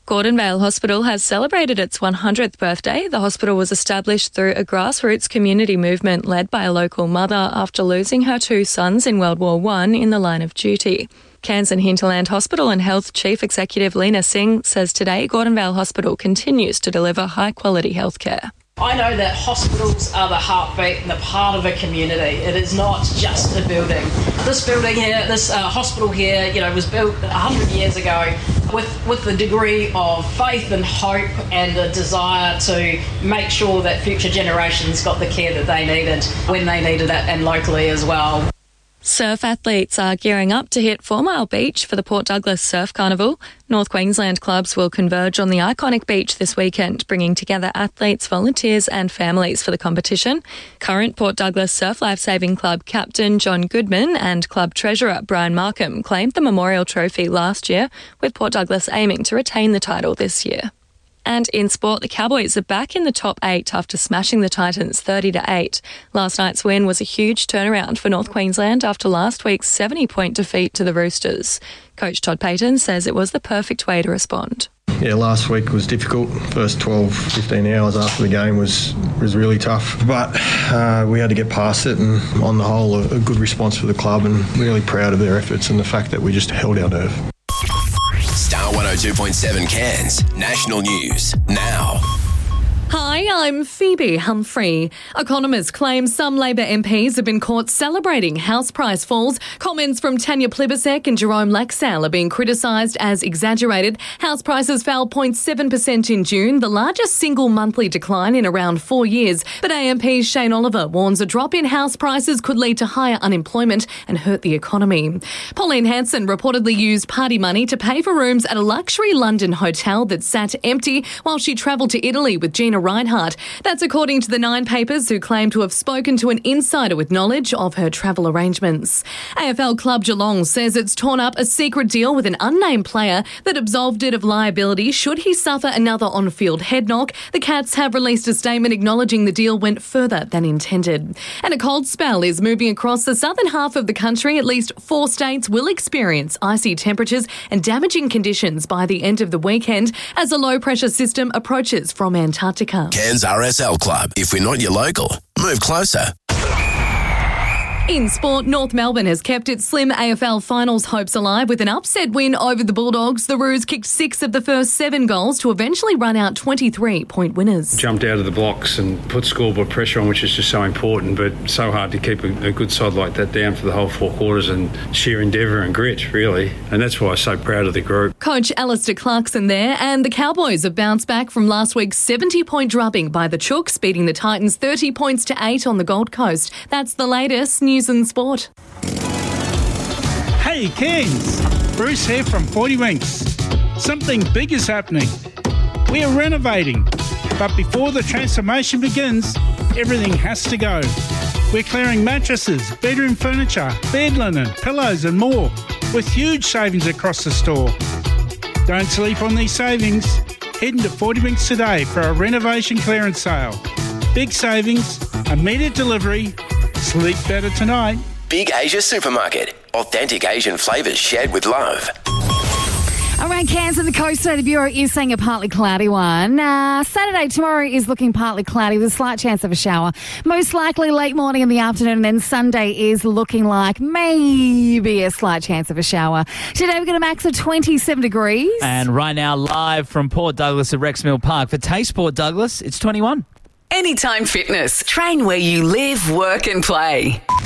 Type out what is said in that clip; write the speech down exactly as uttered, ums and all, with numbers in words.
Gordon Vale Hospital has celebrated its one hundredth birthday. The hospital was established through a grassroots community movement led by a local mother after losing her two sons in World War One in the line of duty. Cairns and Hinterland Hospital and Health Chief Executive Lena Singh says today Gordon Vale Hospital continues to deliver high-quality healthcare. I know that hospitals are the heartbeat and the part of a community. It is not just a building. This building here, this uh, hospital here, you know, was built one hundred years ago with, with the degree of faith and hope and the desire to make sure that future generations got the care that they needed when they needed it, and locally as well. Surf athletes are gearing up to hit Four Mile Beach for the Port Douglas Surf Carnival. North Queensland clubs will converge on the iconic beach this weekend, bringing together athletes, volunteers and families for the competition. Current Port Douglas Surf Lifesaving Club captain John Goodman and club treasurer Brian Markham claimed the Memorial Trophy last year, with Port Douglas aiming to retain the title this year. And in sport, the Cowboys are back in the top eight after smashing the Titans thirty to eight. Last night's win was a huge turnaround for North Queensland after last week's seventy-point defeat to the Roosters. Coach Todd Payton says it was the perfect way to respond. Yeah, last week was difficult. First twelve, fifteen hours after the game was was really tough. But uh, we had to get past it, and on the whole, a, a good response for the club, and really proud of their efforts and the fact that we just held our nerve. Star one oh two point seven Cairns National News now. Hi, I'm Phoebe Humphrey. Economists claim some Labor M Ps have been caught celebrating house price falls. Comments from Tanya Plibersek and Jerome Laxale are being criticised as exaggerated. House prices fell zero point seven percent in June, the largest single monthly decline in around four years. But A M P Shane Oliver warns a drop in house prices could lead to higher unemployment and hurt the economy. Pauline Hanson reportedly used party money to pay for rooms at a luxury London hotel that sat empty while she travelled to Italy with Gina Reinhardt. That's according to the Nine Papers, who claim to have spoken to an insider with knowledge of her travel arrangements. A F L club Geelong says it's torn up a secret deal with an unnamed player that absolved it of liability should he suffer another on-field head knock. The Cats have released a statement acknowledging the deal went further than intended. And a cold spell is moving across the southern half of the country. At least four states will experience icy temperatures and damaging conditions by the end of the weekend as a low-pressure system approaches from Antarctica. Cairns R S L Club. If we're not your local, move closer. In sport, North Melbourne has kept its slim A F L finals hopes alive with an upset win over the Bulldogs. The Roos kicked six of the first seven goals to eventually run out twenty-three point winners. Jumped out of the blocks and put scoreboard pressure on, which is just so important, but so hard to keep a, a good side like that down for the whole four quarters, and sheer endeavour and grit, really. And that's why I'm so proud of the group. Coach Alistair Clarkson there, and the Cowboys have bounced back from last week's seventy-point drubbing by the Chooks, beating the Titans thirty points to eight on the Gold Coast. That's the latest news and sport. Hey Cairns, Bruce here from forty Winks. Something big is happening. We are renovating, but before the transformation begins, everything has to go. We're clearing mattresses, bedroom furniture, bed linen, pillows and more, with huge savings across the store. Don't sleep on these savings. Head into forty Winks today for a renovation clearance sale. Big savings, immediate delivery. Sleep better tonight. Big Asia Supermarket. Authentic Asian flavours shared with love. Around Cairns and the coast today, the Bureau is saying a partly cloudy one. Uh, Saturday, tomorrow is looking partly cloudy with a slight chance of a shower. Most likely late morning in the afternoon, and then Sunday is looking like maybe a slight chance of a shower. Today we're going to max of twenty-seven degrees. And right now, live from Port Douglas at Rexmill Park. For Taste Port Douglas, it's twenty-one. Anytime Fitness. Train where you live, work and play.